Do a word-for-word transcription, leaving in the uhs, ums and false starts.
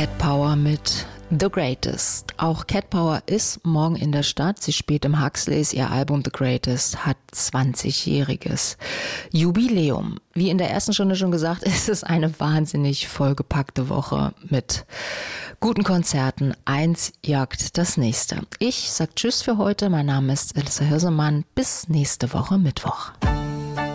Cat Power mit The Greatest. Auch Cat Power ist morgen in der Stadt. Sie spielt im Huxleys. Ihr Album The Greatest hat zwanzigjähriges Jubiläum. Wie in der ersten Stunde schon gesagt, ist es eine wahnsinnig vollgepackte Woche mit guten Konzerten. Eins jagt das nächste. Ich sag Tschüss für heute. Mein Name ist Elissa Hirsemann. Bis nächste Woche Mittwoch.